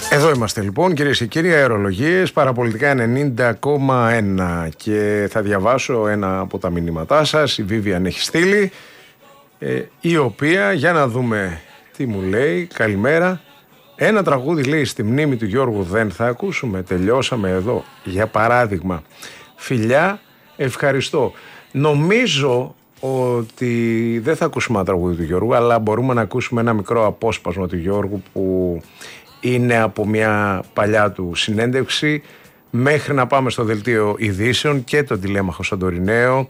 Εδώ είμαστε λοιπόν, κυρίες και κύριοι, αερολογίες, παραπολιτικά 90,1 και θα διαβάσω ένα από τα μηνύματά σας. Η Vivian έχει στείλει, η οποία, για να δούμε τι μου λέει. Καλημέρα. Ένα τραγούδι, λέει, στη μνήμη του Γιώργου δεν θα ακούσουμε. Τελειώσαμε εδώ. Για παράδειγμα, φιλιά, ευχαριστώ. Νομίζω ότι δεν θα ακούσουμε ένα τραγούδι του Γιώργου, αλλά μπορούμε να ακούσουμε ένα μικρό απόσπασμα του Γιώργου που είναι από μια παλιά του συνέντευξη, μέχρι να πάμε στο δελτίο ειδήσεων και τον τηλέμαχο Σαντοριναίο.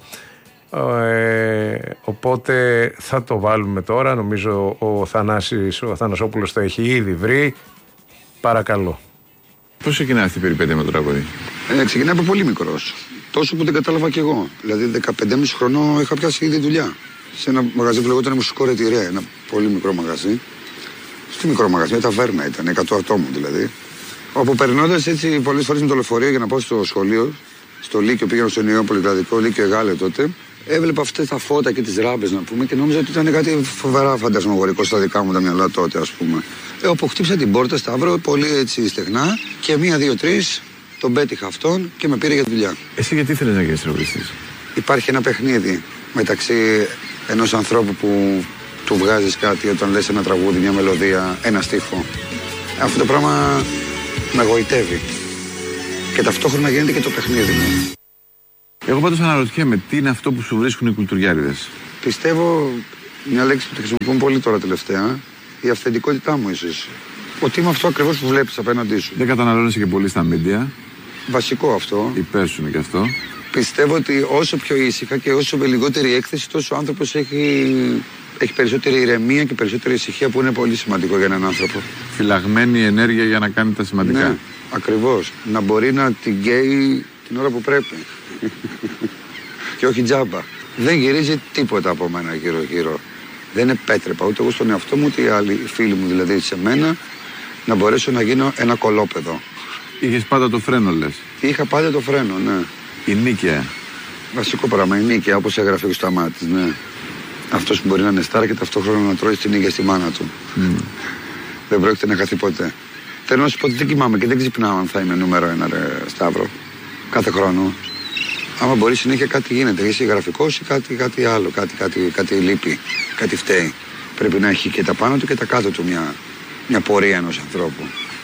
Οπότε θα το βάλουμε τώρα. Νομίζω ο Θανασόπουλος το έχει ήδη βρει. Παρακαλώ. Πώς ξεκινάει αυτή η περιπέτεια με το τραγούδι? Ξεκινάει από πολύ μικρός. Τόσο που δεν κατάλαβα κι εγώ. Δηλαδή 15,5 χρονών είχα πιάσει ήδη δουλειά σε ένα μαγαζί που λεγόταν Μουσικό Ρετηρέ. Ένα πολύ μικρό μαγαζί. Στο μικρό μαγαζί, μια ταβέρνα ήταν, 100 ατόμων δηλαδή. Όπου περνώντας έτσι πολλές φορές με το λεωφορείο για να πάω στο σχολείο, στο Λύκειο, πήγαινα στο νέο πολυκρατικό, Λύκειο Εγάλε τότε, έβλεπα αυτές τα φώτα και τις ράμπες να πούμε και νόμιζα ότι ήταν κάτι φοβερά φαντασμαγορικό στα δικά μου τα μυαλά τότε, ας πούμε. Όπου χτύπησα την πόρτα, Σταύρο, πολύ έτσι στεγνά και 1, 2, 3 τον πέτυχα αυτόν και με πήρε για δουλειά. Εσύ γιατί ήθελες να γίνεις τραγουδιστής? Υπάρχει ένα παιχνίδι μεταξύ ενός ανθρώπου που του βγάζεις κάτι όταν λες ένα τραγούδι, μια μελωδία, ένα στίχο. Αυτό το πράγμα με εγωιτεύει. Και ταυτόχρονα γίνεται και το παιχνίδι μου. Εγώ πάντως αναρωτιέμαι, τι είναι αυτό που σου βρίσκουν οι κουλτουριάριδες? Πιστεύω, μια λέξη που τη χρησιμοποιούν πολύ τώρα τελευταία, η αυθεντικότητά μου ίσως. Ότι είμαι αυτό ακριβώς που βλέπεις απέναντί σου. Δεν καταναλώνεσαι και πολύ στα μίντια. Βασικό αυτό. Υπέρ σου είναι και αυτό. Πιστεύω ότι όσο πιο ήσυχα και όσο με λιγότερη έκθεση, τόσο ο άνθρωπος έχει περισσότερη ηρεμία και περισσότερη ησυχία, που είναι πολύ σημαντικό για έναν άνθρωπο. Φυλαγμένη ενέργεια για να κάνει τα σημαντικά. Ναι, ακριβώς. Να μπορεί να την καίει την ώρα που πρέπει. Και όχι τζάμπα. Δεν γυρίζει τίποτα από μένα γύρω-γύρω. Δεν επέτρεπα ούτε εγώ στον εαυτό μου, ούτε οι άλλοι φίλοι μου δηλαδή σε μένα, να μπορέσω να γίνω ένα κολόπεδο. Είχες πάντα το φρένο, λες? Είχα πάντα το φρένο, ναι. Η νίκαια. Βασικό πράγμα, η νίκαια, όπως έγραφε ο Σταμάτης, ναι. Αυτός που μπορεί να είναι στάρα και ταυτόχρονα να τρώει την νίκαια στη μάνα του. Δεν πρόκειται να χαθεί ποτέ. Θέλω να σου πω ότι δεν κοιμάμαι και δεν ξυπνάω αν θα είμαι νούμερο 1, ρε Σταύρο. Κάθε χρόνο. Άμα μπορεί συνέχεια κάτι γίνεται. Είσαι γραφικός ή κάτι άλλο, κάτι λείπει, κάτι φταίει. Πρέπει να έχει και τα πάνω του και τα κάτω του μια πορεία ενός ανθρώπου.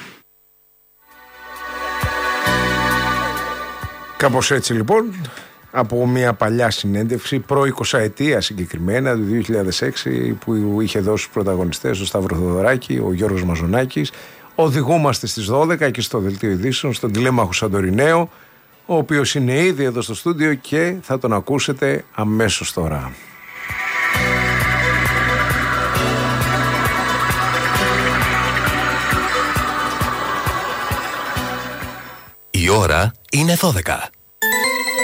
Κάπως έτσι λοιπόν, από μια παλιά συνέντευξη, προ-20ετία συγκεκριμένα, του 2006, που είχε δώσει στους πρωταγωνιστές, ο Σταύρο Θοδωράκη, ο Γιώργος Μαζονάκης. Οδηγούμαστε στις 12 και στο δελτίο ειδήσεων, στον τηλέμαχο Σαντοριναίο, ο οποίος είναι ήδη εδώ στο στούντιο και θα τον ακούσετε αμέσως τώρα. Η ώρα είναι 12.